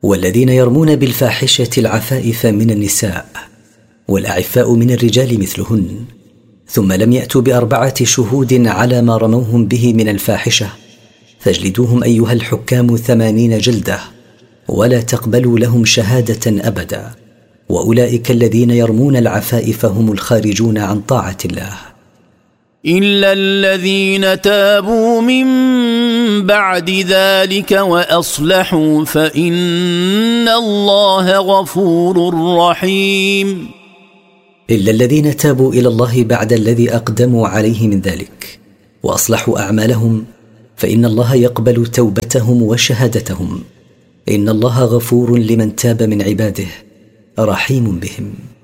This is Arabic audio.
والذين يرمون بالفاحشة العفائف من النساء والأعفاء من الرجال مثلهن ثم لم يأتوا ب4 شهود على ما رموهم به من الفاحشة فاجلدوهم أيها الحكام 80 جلدة ولا تقبلوا لهم شهادة أبدا، وأولئك الذين يرمون العفائف هم الخارجون عن طاعة الله. إلا الذين تابوا من بعد ذلك وأصلحوا فإن الله غفور رحيم. إلا الذين تابوا إلى الله بعد الذي أقدموا عليه من ذلك وأصلحوا أعمالهم فإن الله يقبل توبتهم وشهادتهم. إن الله غفور لمن تاب من عباده رحيم بهم.